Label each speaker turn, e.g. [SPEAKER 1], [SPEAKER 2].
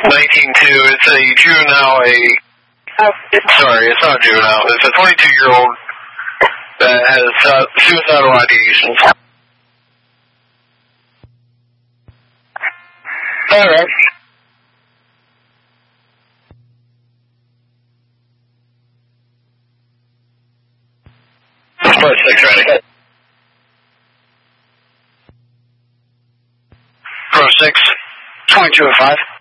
[SPEAKER 1] It's a juvenile, sorry, it's not a juvenile. It's a 22-year-old that has suicidal ideations.
[SPEAKER 2] All right.
[SPEAKER 1] Part 6 ready. Pro 6.
[SPEAKER 2] 22 at 5.